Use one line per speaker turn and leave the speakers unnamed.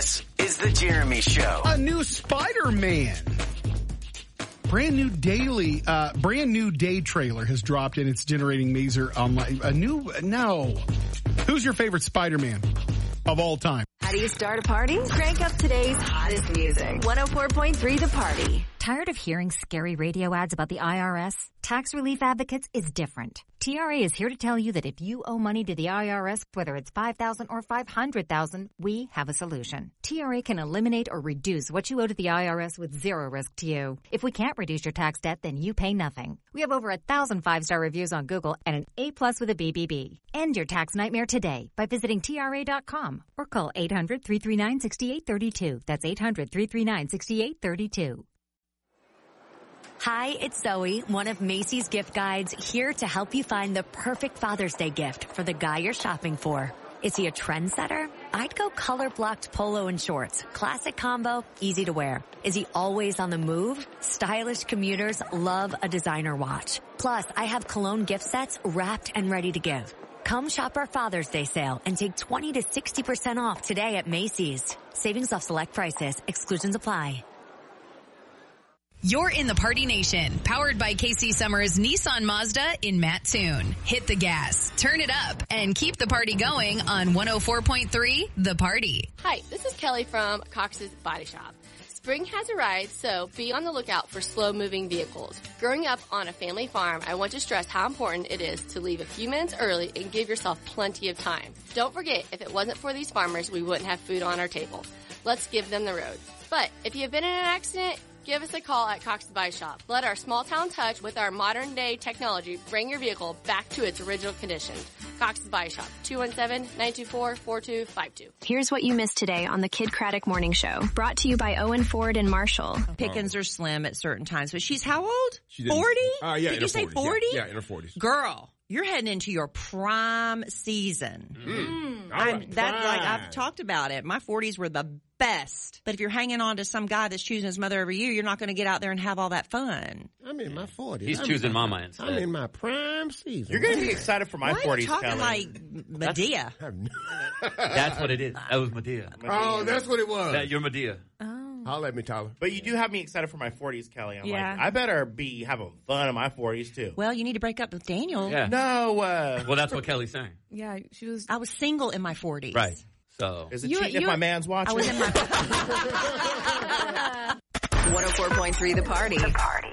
This is the Jeremy Show.
A new Spider-Man. Brand new day trailer has dropped and it's generating major online. Who's your favorite Spider-Man of all time?
How do you start a party? Crank up today's hottest music. 104.3 The Party.
Tired of hearing scary radio ads about the IRS? Tax Relief Advocates is different. TRA is here to tell you that if you owe money to the IRS, whether it's $5,000 or $500,000, we have a solution. TRA can eliminate or reduce what you owe to the IRS with zero risk to you. If we can't reduce your tax debt, then you pay nothing. We have over 1,000 5-star reviews on Google and an A+ with a BBB. End your tax nightmare today by visiting TRA.com or call 800-339-6832. That's 800-339-6832.
Hi, it's Zoe, one of Macy's gift guides, here to help you find the perfect Father's Day gift for the guy you're shopping for. Is he a trendsetter? I'd go color-blocked polo and shorts. Classic combo, easy to wear. Is he always on the move? Stylish commuters love a designer watch. Plus, I have cologne gift sets wrapped and ready to give. Come shop our Father's Day sale and take 20 to 60% off today at Macy's. Savings off select prices. Exclusions apply.
You're in the Party Nation, powered by KC Summers Nissan Mazda in Mattoon. Hit the gas, turn it up, and keep the party going on 104.3 The Party.
Hi, this is Kelly from Cox's Body Shop. Spring has arrived, so be on the lookout for slow-moving vehicles. Growing up on a family farm, I want to stress how important it is to leave a few minutes early and give yourself plenty of time. Don't forget, if it wasn't for these farmers, we wouldn't have food on our table. Let's give them the road. But if you have been in an accident, give us a call at Cox's Body Shop. Let our small town touch with our modern day technology bring your vehicle back to its original condition. Cox's Body Shop, 217-924-4252.
Here's what you missed today on the Kid Craddock Morning Show. Brought to you by Owen Ford and Marshall.
Pickens are slim at certain times, but she's how old?
40?
Yeah,
Did
you say 40?
Yeah, in her 40s.
Girl, you're heading into your prime season. I've talked about it. My 40s were the best. But if you're hanging on to some guy that's choosing his mother every year, you're not going to get out there and have all that fun.
I'm in my 40s.
He's choosing mama instead.
I'm in my prime season.
You're going to be excited for my 40s,
Kelly. Why are you talking
Kelly?
like Medea?
That's what it is. That was Medea.
Oh, that's what it was.
You're Medea.
Holla at me, Tyler.
But you do have me excited for my 40s, Kelly. I'm like, I better be having fun in my 40s, too.
Well, you need to break up with Daniel.
Yeah.
No.
Well, that's what Kelly's saying.
Yeah, she was.
I was single in my 40s.
Right. So.
Is it cheating if my man's watching?
I was in my
104.3 The Party.